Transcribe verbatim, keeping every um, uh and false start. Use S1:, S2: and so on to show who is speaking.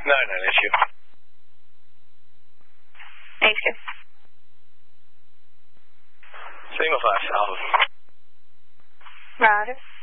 S1: No, not an issue.
S2: Thank you.
S1: Single five, Alpha.
S2: Roger.